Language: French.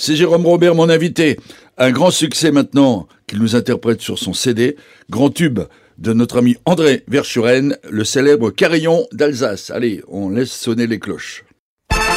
C'est Jérôme Robert, mon invité. Un grand succès maintenant qu'il nous interprète sur son CD. Grand tube de notre ami André Verschuren, le célèbre Carillon d'Alsace. Allez, on laisse sonner les cloches.